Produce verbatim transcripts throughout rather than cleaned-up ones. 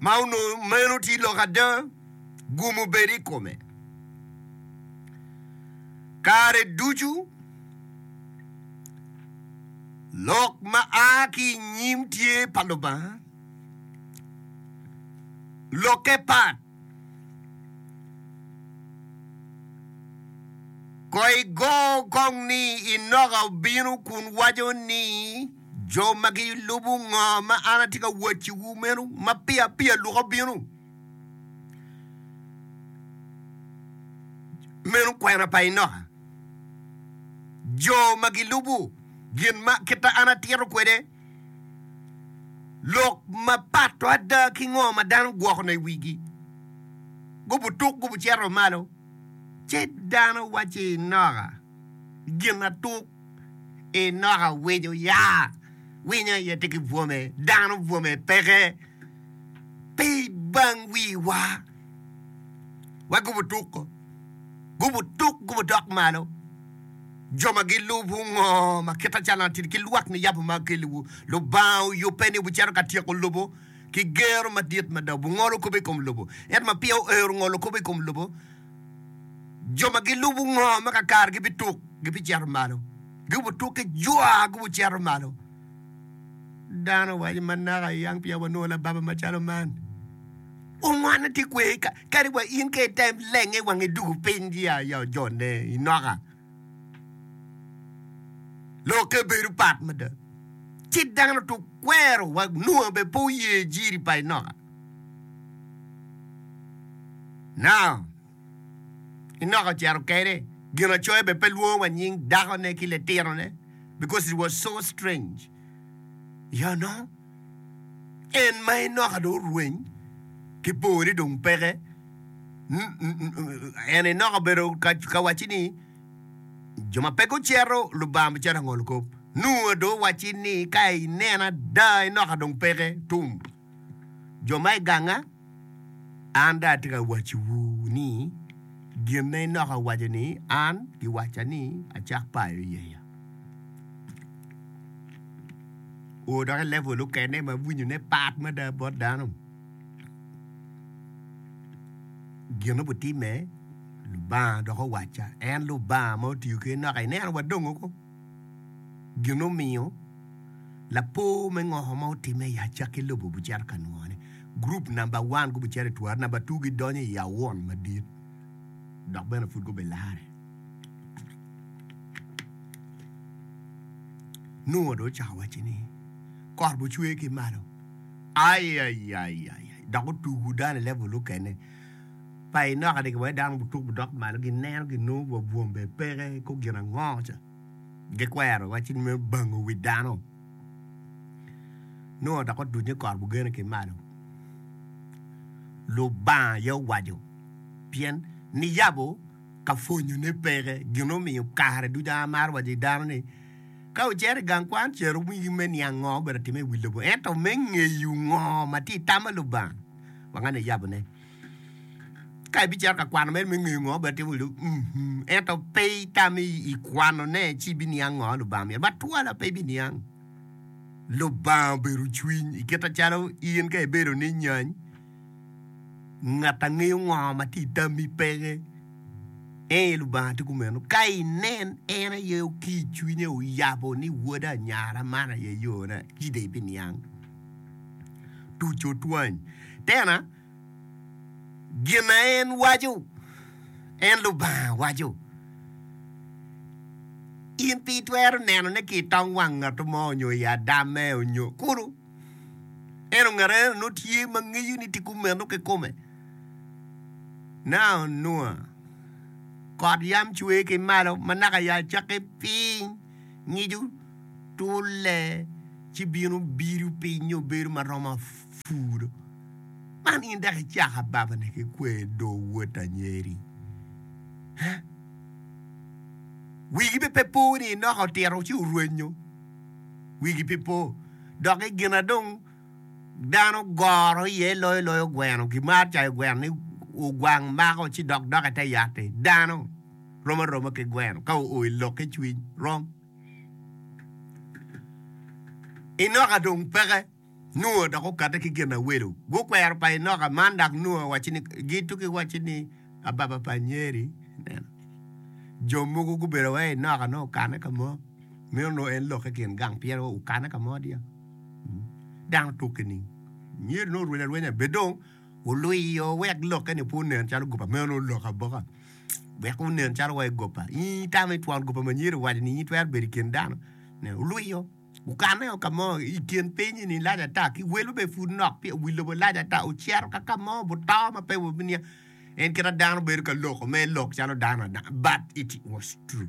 Mauno meno ti lokada gumu beri come. Kare duju lok ma aki nyim tie paloba. Loke pat. Koi go kong ni inoga binu kun wajo ni jo magi lubu nga ma anatika wachi wumenu ma pia pia luga binu. Menu kwena pa inoga. Jo magi lubu gin ma kita anatiro kwede. Lok ma pato ada kingo ma dan guwako na wigi. Gubu tuk gubu chero malo. Che dano wachi noga. Gina tuk e noga wejo ya. Winya ya teki vuome. Dano vuome peke. Pe bang wi wa. Wa gubu tuk. Gubu tuk gubu dok malo. Joma gilubu ngo ma kita chana tiri ki luak ni yapu ma ki lubu lo bao yo peni bu charo katia ko lubu ki gero ma diet ma da bu ngolo ko be kom lubu et ma pio euro ngolo ko be kom lubu joma gilubu ngo ma ka kar gi bituk gi bi charo malo gi bu tuk ke jua gi bu charo malo dano wa manara yang pia wano la baba ma chalo man o mwana ti kwe ka kari wa in ke time lenge wange du pendi ya ya jonde inoga Loke beru pat mada. Chidang tu kwero wag nuwa be po ye jiri pa inoga. Now, inoga charo kere. Gina choy be peluo wa nying dako ne ki le tiro ne. Because it was so strange. You know? En ma inoga do ruin. Ki pori dung pere. En inoga beru kawachini. Joma peko chero lubam chera ngolko nuo do wachini kai nena dai no kadong peke tum joma ganga anda tika wachi wu ni gine no ka wajani an ki wachani achak pa ye o da level lu kene ma bunyu ne pat ma da bot danum gine buti me ba do ko wacha en lu ba mo ti ke na kai ne wa dongo ko gino mio la po me ngo mo ti me ya cha ke lu bu jar kanone group number one go bu jar tuar number two gi donye ya won ma dit dok bena fut go be laare no do cha wa chini kor bu chue ki malo ai ai ai ai da ko tu gu dan level lu kene Pai no ka de ko dang bu tuk bu dok ma gi ner gi no bo buom be pere ko gi na ngocha ge kwero wa chin me bango wi dano no da ko du ni kor bu gene ke malo lo ba yo wajo bien ni yabo ka fonyo ne pere gi no mi kare du da mar wa di dano ni ka o cher gang kwan cher wi men yang ngo ber ti me wi lo bo eto men nge yu ngo ma ti tamalu ba wa ngane yabo ne Kai bicara ka kwana men mengi ngo berarti wulu mhm eto pei tami I kwano ne chi biniang ngo lu bam ya batua la pei biniang lu bam beru chwin iketa chalo ien ka beru ni nyan ngata ngi ngo ma ti tami pege e lu ba ti kumeno kai nen ena ye ki chwin o yabo ni woda nyara mana ye yo na ki de biniang tu cho tuan tena Gina en waju en luba waju in pi tuero neno ne ki tong wang ngato mo nyo ya dame o nyo kuru eno ngare no tie mangi ni tikume no ke come now no kod yam chue ke malo manaka ya chake pi ngidu tule chibinu biru pi nyo biru maroma furu Man in da cha baba ne ke kwe do wota nyeri. Ha? Wigi pe pepo ni no ka tero chi uruenyo. Wigi pepo do ke gina dong dano goro ye loy loy gweno ki mar cha gweno ni u gwang ma ko chi dok dok ta yate dano roma roma ke gweno ka o lo ke chwin rom. Ino ka dong pere nuo da ko kata ki gena wero go kwer pa no ka mandak nuo wachini gitu ki wachini ababa panyeri nen jo mugo go bero we no ka no kana ka mo me no en lo ka gen gang piero u kana ka mo dia dang to kini nyir no ruela ruela bedong o lui yo we lo ka ni punen chalo go pa me no lo ka boka be ko nen chalo we go pa i ta me twan go pa nyir wa ni twer ber ken dan ne lui yo ukame o kamo ikien penyi ni la ta ki welu be fu nok pi wilo bo la ta o chiar ka kamo bo ta ma pe wo binia en kira dan be ka loko me lok chano dan but it was true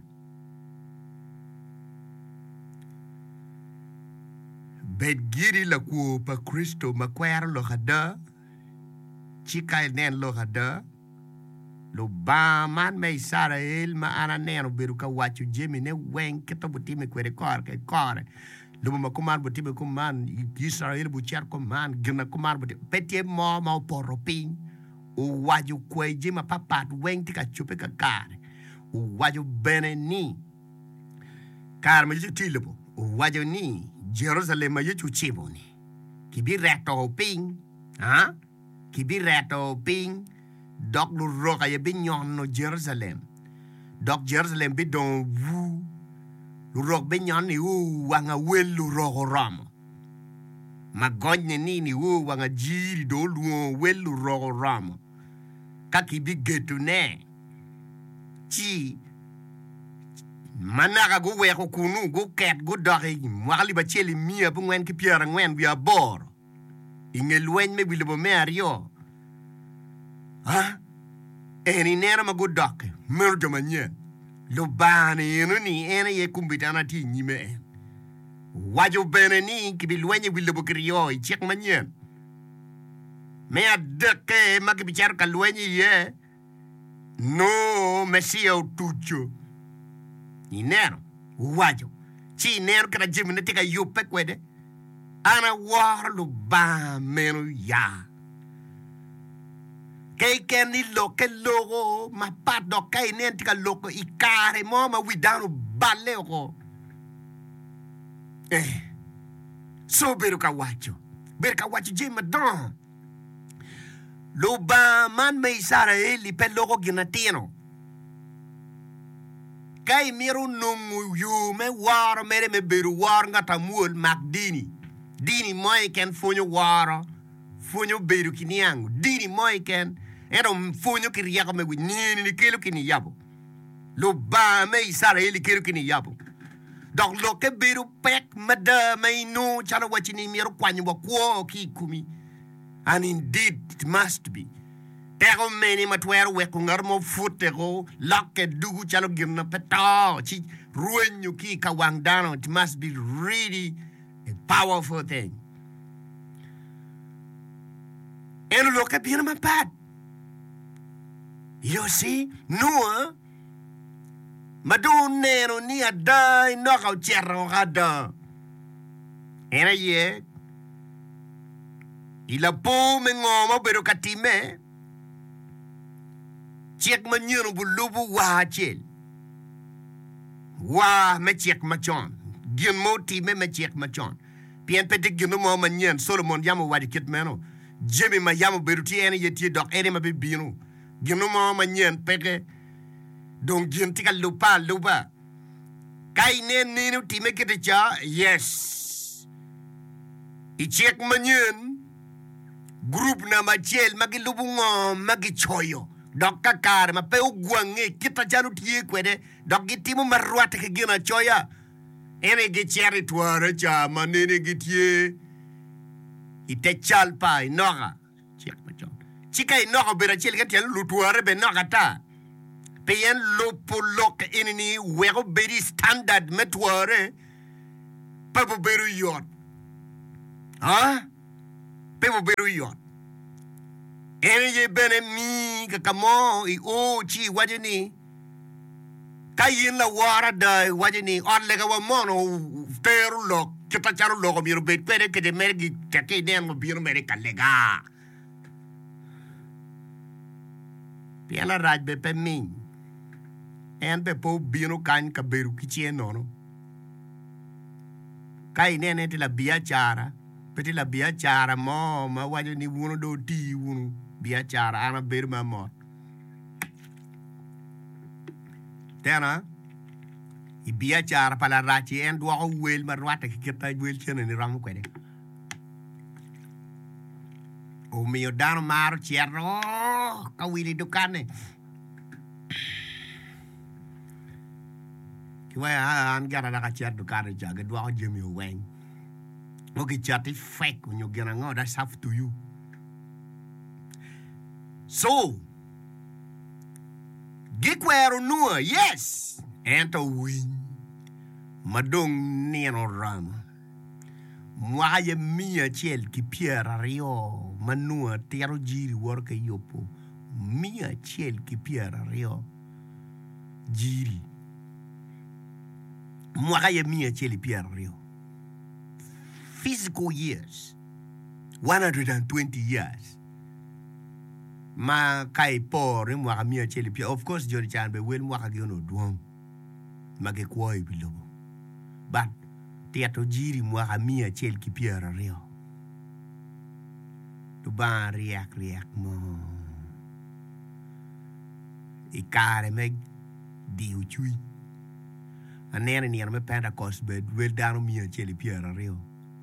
bet giri la ku pa Kristo ma kwero lo hada chika nen lo hada lo ba man me Israel ma ana neno beru ka wachu jemi ne wen keto butime kwere kor ke kor lo ma kuman butime kuman Israel bu char kuman gina kuman buti petie mo ma poropin o waju kwe jema papat wen tika chupe ka kar o waju beneni kar ma jiti lebo o waju ni Jerusalem ma yichu chiboni kibi reto ping ha kibi reto ping dok lu roka ye binyon no Jerusalem dok Jerusalem bi don wu lu rok binyon ni wu wanga wel lu roko ram ma gonye ni ni wu wanga jiri do lu wel lu roko ram kaki bi getu ne chi manaka go we ko kunu go ket go dori mwali ba cheli mia bu ngwen ki piera ngwen bi abor ingelwen me bi le bo merio ha eni nera ma go dok mer de manye lo bani enu ni ene ye kumbitana ti nyime wajo bene ni ki bi lwenye bi le bo krio i chek manye me adake ma ki bi char ka lwenye ye no mesio tucho inero wajo chi nero kara jimne tika yupe kwede ana war lo ba meno ya kay ken ni lo ke logo ma pado kay nen tika loko ikare mo ma widano balle ko eh so beru ka wacho ber ka wacho jima don lo ba man me Israel pe logo ginatino kay miru nungu yu me waro mere me beru war ngata muol mak dini dini moy ken fonyo waro fonyo beru kiniangu dini moy ken ero fonyo kiriako me nini ni kelo kini yabo lo ba me Israel kelo kini yabo dok lo ke beru pek mada me no chalo wachini miru kwanyu wa kwo ki kumi and indeed it must be Pero meni matwero we kungar mo futero lokke dugu chalo girna peta chi ruenyu ki kawangdano. It must be really a powerful thing. And look at him pat. You see, Noah madunero ni adai no ka cherro hada. Era ye ila po mengomo pero katime Chek manyo bulubu wa chel. Wa me chek machon. Gin mo ti me me chek machon. Pien pete gino mo manyen Solomon yamu wadi kit meno. Jimmy ma yamu beruti ene yeti dok ene ma bibino. Gino mo manyen pete don gin tika lupa lupa. Kai ne ninu ti me kete cha yes. I chek manyen group na ma chel magi lubu ngom magi choyo. Dok kakar ma pe ugwange kita janu tie kwede dok gitimu marwate ke gina choya ene ge cheri tware cha manene gitie ite chalpa inoga chek machon chika inoga bera chel ke tian lutware be noga ta pe yen lopo lok inini wego beri standard metware pe bo beru yot ha pe bo beru yot Ene ye bene mi kakamo I o chi wajini kayin la wara da wajini on lega wa mono teru lo kita charu lo mi rubet pere ke de mergi teke den mo biro mere kalega Piala raj be pe min en be po biro kan ka beru kichie nono kai nene te la bia chara Peti la bia chara mo ma wajo ni wuno do ti wuno bia chara ana ber ma mo. Tena i bia chara pala rachi en dwa o wel ma rwata ki keta wel chene ni ramu kwede. O mio dano maro chierro ka wili dukane. Kiwa an gara da ka chier dukane jaga dwa o jemi o weng. Okay, chat is fake when you're getting on. That's up to you. So, Gikwero Nua, yes, enter win. Madong Nino Rama. Mwaya mia chel ki piera rio. Manua tero jiri worka yopo. Mia chel ki piera rio. Jiri. Mwaya mia chel piera rio. Physical years, one hundred twenty years. Ma kai por mwaka mia cheli pia. Of course, Johnny Chan be well mwaka giono duong. Mage kwoi bilobo. But tiato jiri mwaka mia cheli ki pia rio. Tu ban riak riak mo. Ikare meg di uchui. Anene ni aname Pentecost be well dano mia cheli pia rio.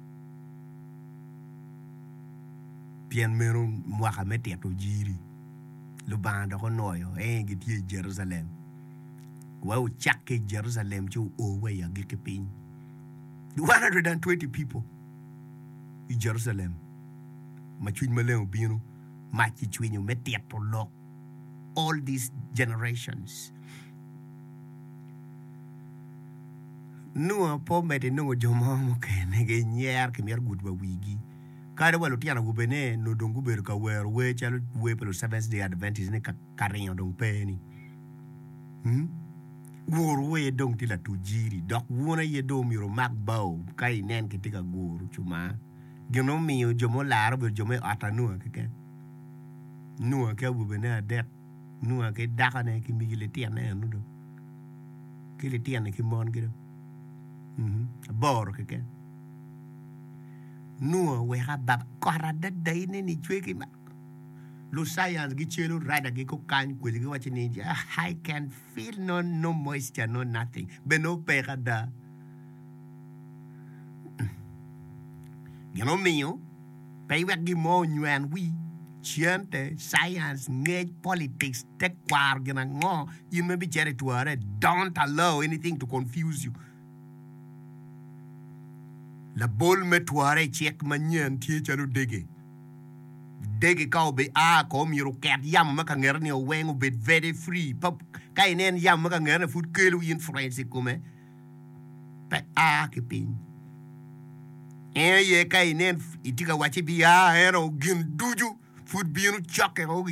Pian meron mwaka meti ato jiri lubanda ko noyo eh giti Jerusalem wa u chakke Jerusalem chu o we ya gike pin one hundred twenty people in Jerusalem ma chuin malen binu ma chi chuin meti ato lo all these generations no po meti no jomo mo ke ne ge nyer ke mer gud ba wigi Kada walo tiana gubene no dongu beru ka wer we chalo we pelo Seventh Day Adventist ne ka karinyo dong peni. Hmm? Guru we dong tila tujiri. Dok wuna ye do miro mak bao kai nen ketika guru cuma. Gino miyo jomo laro ber jomo ata nua keke. Nua ke gubene adet. Nua ke daka ne ki migile tiana ya nudo. Kile tiana ki mon gitu. Mhm. Bor keke. Nua we ha bab kora da dai ne ni chweki ma lo science gi chelo rada gi ko kan ku gi wachi ni I can feel no no moisture no nothing be no pega da gino mio pe we gi mo nyuan wi chiente science nge politics tek war gina ngo you may be jere to are don't allow anything to confuse you. La bol me tuare chek manyen tie chalo dege. Dege ka be a ko miro kat yam maka nger ni wengu bit very free. Pap kai nen yam maka nger food kelu influence kume. Pe a ke pin. E ye kai nen itika wachi bi a hero gin duju food binu choke ho